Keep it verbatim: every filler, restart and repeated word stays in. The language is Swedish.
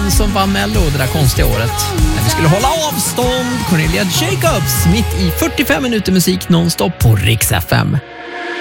den som vann Mello det där konstiga året. När vi skulle hålla avstånd, Cornelia Jacobs, mitt i fyrtiofem minuter musik nonstop på Rix F M.